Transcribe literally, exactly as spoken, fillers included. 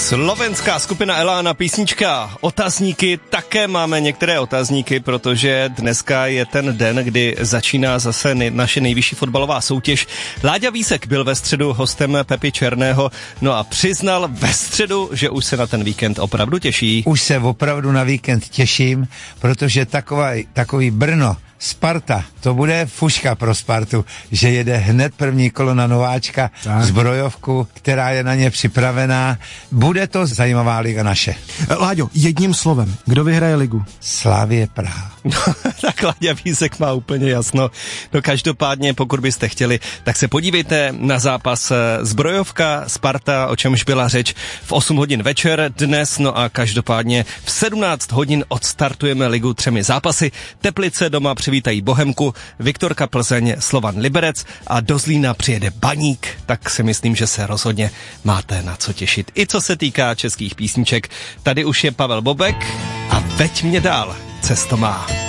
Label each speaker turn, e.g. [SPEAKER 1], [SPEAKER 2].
[SPEAKER 1] Slovenská skupina Elána, písnička Otazníky. Také máme některé otazníky, protože dneska je ten den, kdy začíná zase nej, naše nejvyšší fotbalová soutěž. Láďa Vísek byl ve středu hostem Pepi Černého, no a přiznal ve středu, že už se na ten víkend opravdu těší.
[SPEAKER 2] Už se opravdu na víkend těším, protože takový, takový Brno Sparta, to bude fuška pro Spartu, že jede hned první kolona nováčka, tak. Zbrojovku, která je na ně připravená. Bude to zajímavá liga naše.
[SPEAKER 3] Láďo, jedním slovem, kdo vyhraje ligu?
[SPEAKER 2] Slavie Praha.
[SPEAKER 1] No, tak Láďa Vísek má úplně jasno. No každopádně, pokud byste chtěli, tak se podívejte na zápas Zbrojovka Sparta, o čemž byla řeč v osm hodin večer dnes, no a každopádně v sedmnáct hodin odstartujeme ligu třemi zápasy. Teplice doma přivítají Bohemku, Viktorka Plzeň, Slovan Liberec a do Zlína přijede Baník, tak si myslím, že se rozhodně máte na co těšit. I co se týká českých písniček, tady už je Pavel Bobek a veď mě dál, cesto má.